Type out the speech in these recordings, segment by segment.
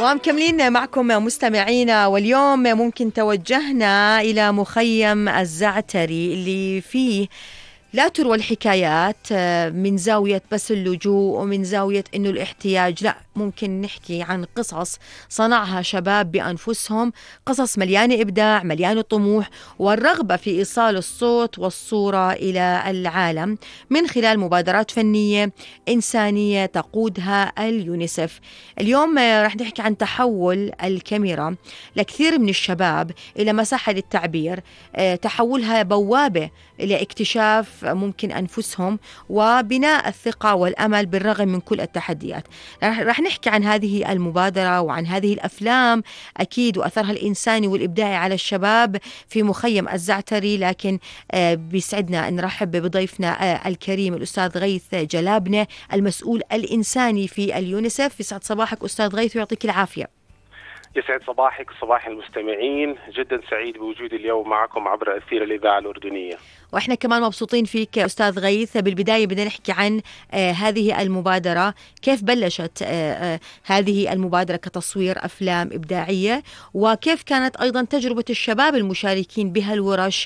ومكملين معكم مستمعينا، واليوم ممكن توجهنا إلى مخيم الزعتري اللي فيه لا تروى الحكايات من زاوية بس اللجوء ومن زاوية إنه الاحتياج، لا ممكن نحكي عن قصص صنعها شباب بأنفسهم، قصص مليانة إبداع مليانة طموح والرغبة في إيصال الصوت والصورة إلى العالم من خلال مبادرات فنية إنسانية تقودها اليونيسف. اليوم رح نحكي عن تحول الكاميرا لكثير من الشباب إلى مساحة للتعبير، تحولها بوابة إلى اكتشاف ممكن أنفسهم وبناء الثقة والأمل بالرغم من كل التحديات. رح نحكي عن هذه المبادرة وعن هذه الأفلام أكيد وأثرها الإنساني والإبداعي على الشباب في مخيم الزعتري، لكن بيسعدنا أن نرحب بضيفنا الكريم الأستاذ غيث جلابنة المسؤول الإنساني في اليونيسف. يسعد صباحك أستاذ غيث ويعطيك العافية. يسعد صباحك وصباح المستمعين، جدا سعيد بوجودي اليوم معكم عبر أثير الإذاعة الأردنية. وإحنا كمان مبسوطين فيك أستاذ غيث. بالبداية بدنا نحكي عن هذه المبادرة، كيف بلشت هذه المبادرة كتصوير أفلام إبداعية، وكيف كانت أيضا تجربة الشباب المشاركين بها الورش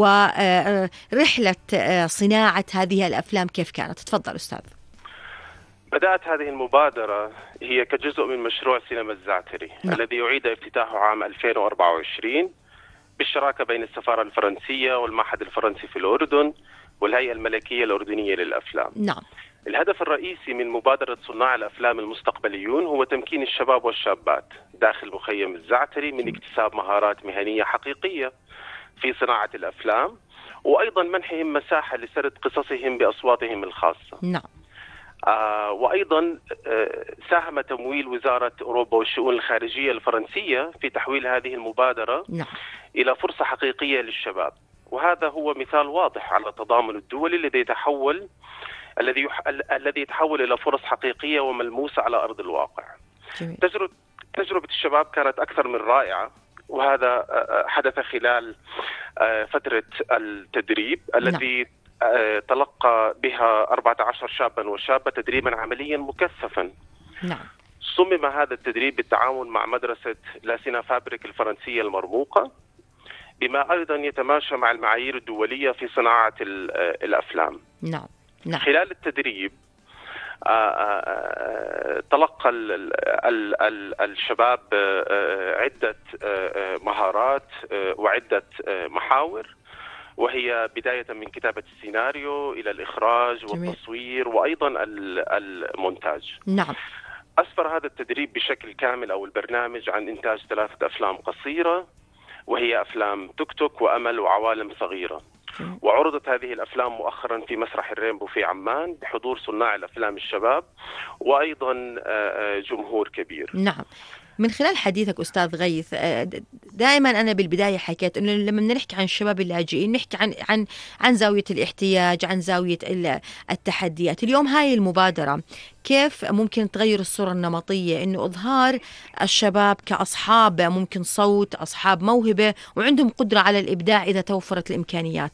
ورحلة صناعة هذه الأفلام كيف كانت؟ تفضل أستاذ. بدأت هذه المبادرة هي كجزء من مشروع سينما الزعتري الذي يعيد افتتاحه عام 2024 بالشراكة بين السفارة الفرنسية والمعهد الفرنسي في الأردن والهيئة الملكية الأردنية للأفلام. نعم. الهدف الرئيسي من مبادرة صناع الأفلام المستقبليون هو تمكين الشباب والشابات داخل مخيم الزعتري من اكتساب مهارات مهنية حقيقية في صناعة الأفلام، وأيضا منحهم مساحة لسرد قصصهم بأصواتهم الخاصة. نعم. وأيضا ساهم تمويل وزارة أوروبا والشؤون الخارجية الفرنسية في تحويل هذه المبادرة إلى فرصة حقيقية للشباب، وهذا هو مثال واضح على التضامن الدولي الذي يتحول إلى فرص حقيقية وملموسة على أرض الواقع. تجربة الشباب كانت أكثر من رائعة، وهذا حدث خلال فترة التدريب التي تلقى بها 14 شابا وشابة تدريبا عمليا مكثفا. نعم. صمم هذا التدريب بالتعاون مع مدرسة لاسينا فابريك الفرنسية المرموقة، بما أيضا يتماشى مع المعايير الدولية في صناعة الأفلام. نعم. نعم. خلال التدريب تلقى الشباب عدة مهارات وعدة محاور، وهي بداية من كتابة السيناريو إلى الإخراج والتصوير وأيضا المونتاج. نعم. أسفر هذا التدريب بشكل كامل أو البرنامج عن إنتاج 3 أفلام قصيرة، وهي أفلام توك توك وأمل وعوالم صغيرة. وعرضت هذه الأفلام مؤخرا في مسرح الرينبو في عمان بحضور صناع الأفلام الشباب وأيضا جمهور كبير. نعم. من خلال حديثك أستاذ غيث، دائما أنا بالبداية حكيت إنه لما نحكي عن الشباب اللاجئين نحكي عن زاوية الاحتياج، عن زاوية التحديات. اليوم هاي المبادرة كيف ممكن تغير الصورة النمطية، إنه إظهار الشباب كأصحاب ممكن صوت، أصحاب موهبة وعندهم قدرة على الإبداع إذا توفرت الإمكانيات؟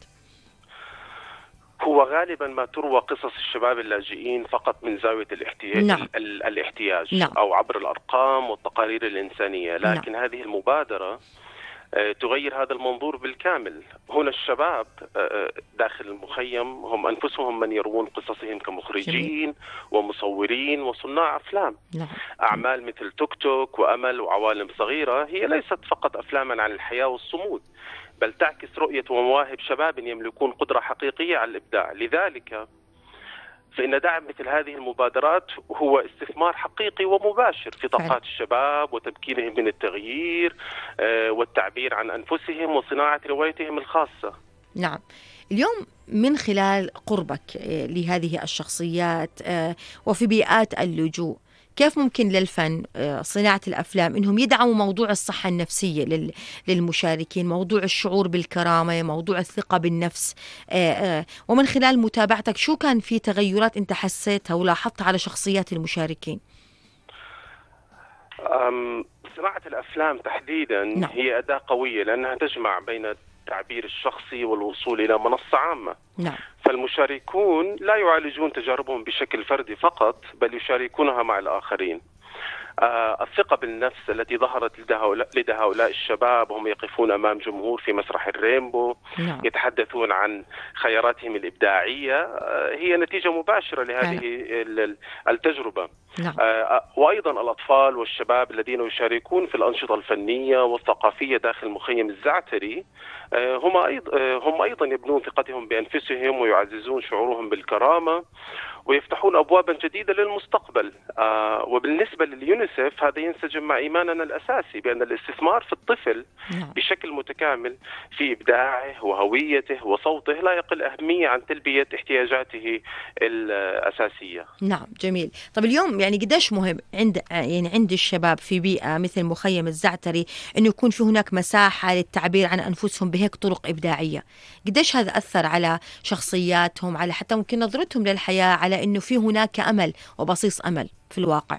هو غالبا ما تروى قصص الشباب اللاجئين فقط من زاوية الاحتياج. نعم. الاحتياج. نعم. أو عبر الأرقام والتقارير الإنسانية، لكن نعم. هذه المبادرة تغير هذا المنظور بالكامل. هنا الشباب داخل المخيم هم أنفسهم من يروون قصصهم كمخرجين ومصورين وصناع أفلام. نعم. أعمال مثل توك توك وأمل وعوالم صغيرة هي ليست فقط أفلاما عن الحياة والصمود، بل تعكس رؤية ومواهب شباب يملكون قدرة حقيقية على الإبداع. لذلك فإن دعم مثل هذه المبادرات هو استثمار حقيقي ومباشر في طاقات الشباب وتمكينهم من التغيير والتعبير عن أنفسهم وصناعة روايتهم الخاصة. نعم. اليوم من خلال قربك لهذه الشخصيات وفي بيئات اللجوء، كيف ممكن للفن صناعة الأفلام إنهم يدعموا موضوع الصحة النفسية للمشاركين، موضوع الشعور بالكرامة، موضوع الثقة بالنفس، ومن خلال متابعتك شو كان في تغيرات أنت حسيتها ولاحظتها على شخصيات المشاركين؟ صناعة الأفلام تحديدا نعم. هي أداة قوية لأنها تجمع بين التعبير الشخصي والوصول إلى منصة عامة. نعم. فالمشاركون لا يعالجون تجاربهم بشكل فردي فقط، بل يشاركونها مع الآخرين. الثقة بالنفس التي ظهرت لدى هؤلاء الشباب وهم يقفون أمام جمهور في مسرح الرينبو، نعم. يتحدثون عن خياراتهم الإبداعية، هي نتيجة مباشرة لهذه التجربة. نعم. وأيضا الأطفال والشباب الذين يشاركون في الأنشطة الفنية والثقافية داخل مخيم الزعتري هم أيضا يبنون ثقتهم بأنفسهم ويعززون شعورهم بالكرامة ويفتحون أبوابا جديدة للمستقبل. وبالنسبة لليونيسف هذا ينسجم مع إيماننا الأساسي بأن الاستثمار في الطفل بشكل متكامل في إبداعه وهويته وصوته لا يقل أهمية عن تلبية احتياجاته الأساسية. نعم، جميل. طب اليوم يعني قديش مهم عند الشباب في بيئة مثل مخيم الزعتري إنه يكون في هناك مساحة للتعبير عن أنفسهم بهيك طرق إبداعية؟ قديش هذا أثر على شخصياتهم، على حتى ممكن نظرتهم للحياة، على إنه في هناك أمل وبصيص أمل في الواقع؟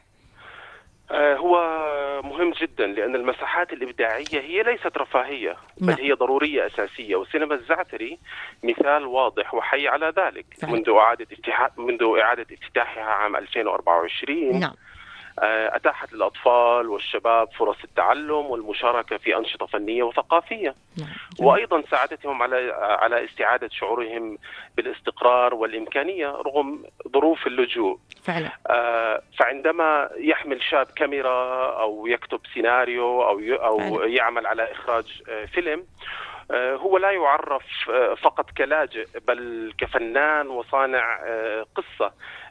هو مهم جدا، لأن المساحات الإبداعية هي ليست رفاهية بل هي ضرورية أساسية، وسينما الزعتري مثال واضح وحي على ذلك. منذ إعادة افتتاحها عام 2024 نعم. أتاحت للأطفال والشباب فرص التعلم والمشاركة في أنشطة فنية وثقافية. نعم. وأيضا ساعدتهم على استعادة شعورهم بالاستقرار والإمكانية رغم ظروف اللجوء. فعلا. فعندما يحمل شاب كاميرا أو يكتب سيناريو أو يعمل على إخراج فيلم، هو لا يعرف فقط كلاجئ بل كفنان وصانع قصة.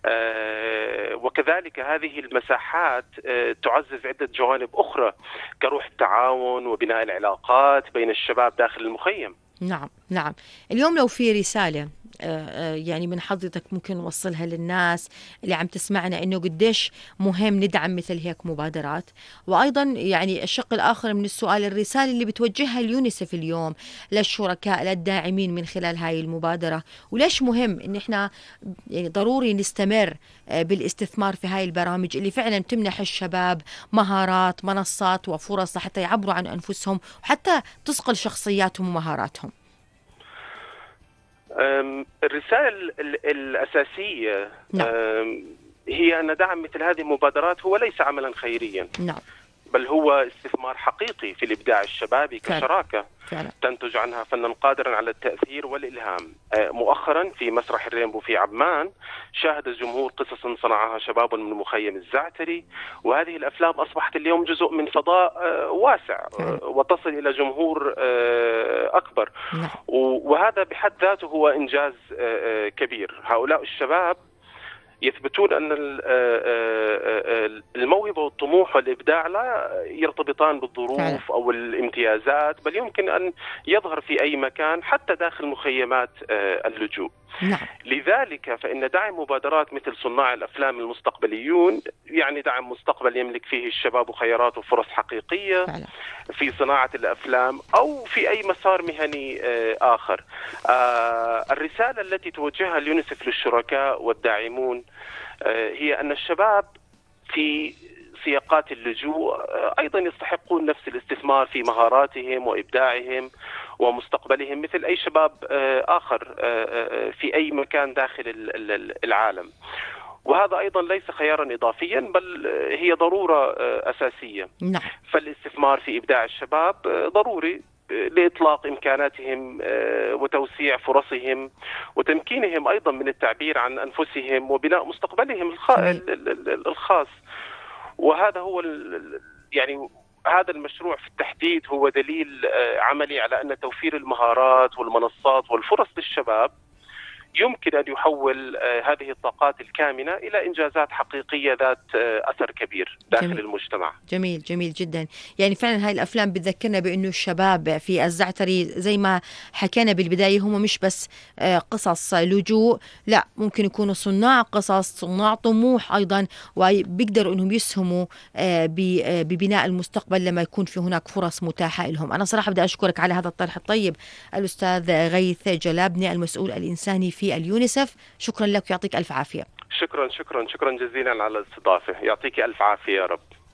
وكذلك هذه المساحات تعزز عدة جوانب أخرى كروح التعاون وبناء العلاقات بين الشباب داخل المخيم. نعم. نعم. اليوم لو في رسالة يعني من حضرتك ممكن نوصلها للناس اللي عم تسمعنا، إنه قديش مهم ندعم مثل هيك مبادرات، وأيضا يعني الشق الآخر من السؤال الرسالة اللي بتوجهها اليونيسف اليوم للشركاء للداعمين من خلال هاي المبادرة، وليش مهم إن إحنا يعني ضروري نستمر بالاستثمار في هاي البرامج اللي فعلا تمنح الشباب مهارات، منصات وفرص حتى يعبروا عن أنفسهم وحتى تصقل شخصياتهم ومهاراتهم. الرسالة الأساسية هي أن دعم مثل هذه المبادرات هو ليس عملا خيريا، بل هو استثمار حقيقي في الإبداع الشبابي كشراكة تنتج عنها فنا قادرا على التأثير والإلهام. مؤخرا في مسرح الرينبو في عمان شاهد الجمهور قصص صنعها شباب من مخيم الزعتري، وهذه الأفلام أصبحت اليوم جزء من فضاء واسع وتصل إلى جمهور أكبر. وهذا بحد ذاته هو إنجاز كبير. هؤلاء الشباب يثبتون أن الموهبة والطموح والإبداع لا يرتبطان بالظروف أو الامتيازات، بل يمكن أن يظهر في أي مكان حتى داخل مخيمات اللجوء. لذلك فإن دعم مبادرات مثل صناع الأفلام المستقبليون يعني دعم مستقبل يملك فيه الشباب خيارات وفرص حقيقية في صناعة الأفلام أو في أي مسار مهني آخر. الرسالة التي توجهها اليونيسف للشركاء والداعمون هي أن الشباب في سياقات اللجوء أيضا يستحقون نفس الاستثمار في مهاراتهم وإبداعهم ومستقبلهم مثل أي شباب آخر في أي مكان داخل العالم. وهذا أيضا ليس خيارا إضافيا بل هي ضرورة أساسية. فالاستثمار في إبداع الشباب ضروري لإطلاق إمكاناتهم وتوسيع فرصهم وتمكينهم أيضا من التعبير عن أنفسهم وبناء مستقبلهم الخاص. وهذا هو يعني هذا المشروع في التحديد هو دليل عملي على أن توفير المهارات والمنصات والفرص للشباب يمكن أن يحول هذه الطاقات الكامنة إلى إنجازات حقيقية ذات أثر كبير داخل المجتمع. جميل، جميل جدا. يعني فعلا هاي الأفلام بتذكرنا بأنه الشباب في الزعتري زي ما حكينا بالبداية هم مش بس قصص لجوء، لا ممكن يكونوا صناع قصص، صناع طموح أيضا، وبيقدروا أنهم يسهموا ببناء المستقبل لما يكون في هناك فرص متاحة لهم. أنا صراحة بدي أشكرك على هذا الطرح الطيب الأستاذ غيث جلابني المسؤول الإنساني في اليونيسف. شكرا لك ويعطيك ألف عافية. شكرا جزيلا على الاستضافة. يعطيك ألف عافية يا رب.